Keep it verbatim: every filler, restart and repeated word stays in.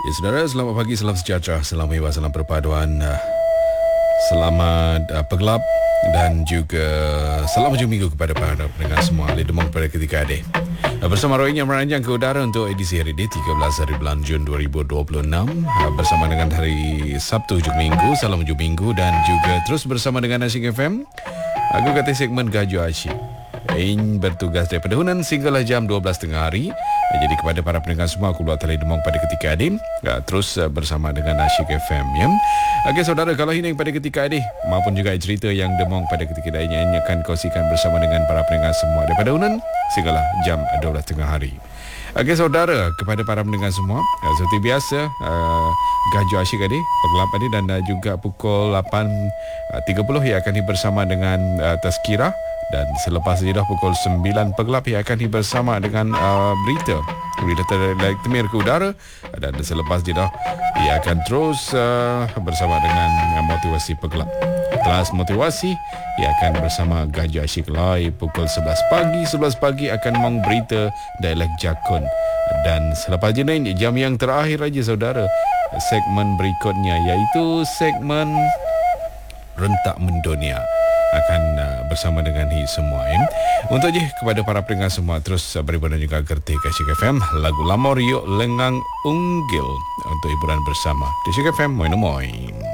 Ya saudara, selamat pagi, salam sejahtera, salam hebat, salam perpaduan, uh, selamat uh, pegelap dan juga selamat hujung minggu kepada para pendengar semua ahli demam pada ketika ini. Uh, bersama Roy yang meranjang ke udara untuk edisi hari ini tiga belas hari bulan Jun dua ribu dua puluh enam, uh, bersama dengan hari Sabtu hujung minggu, salam hujung minggu dan juga terus bersama dengan Asyik F M. Aku kata segmen Gaju Asyik Ain bertugas daripada Hunan sehinggalah jam dua belas tengah hari. Jadi kepada para pendengar semua, aku buat tali demong pada ketika ini, terus bersama dengan Asyik F M ya. Okey saudara, kalau ini pada ketika ini maupun juga cerita yang demong pada ketika ini yang akan kongsikan bersama dengan para pendengar semua daripada Hunan sehinggalah jam dua belas tengah hari. Okey saudara, kepada para pendengar semua, seperti biasa uh, Gaju Asyik tadi pegelap tadi dan uh, juga pukul lapan tiga puluh ia akan bersama dengan uh, Tazkirah. Dan selepas itu dah pukul sembilan pegelap ia akan bersama dengan uh, berita Berita terlemir ke udara. Dan selepas itu dah ia akan terus uh, bersama dengan uh, motivasi pegelap. Kelas motivasi ia akan bersama Gajah Asyik Lai pukul sebelas pagi. sebelas pagi akan meng berita dialek Jakun. Dan selepas itu jam yang terakhir aja saudara, segmen berikutnya iaitu segmen Rentak Mendunia akan uh, bersama dengan hi semua ya. Untuk je kepada para pendengar semua, terus uh, beribadah juga gerti ke Asyik F M lagu lama Rio Lengang Unggil untuk hiburan bersama di Asyik F M. Moi moi.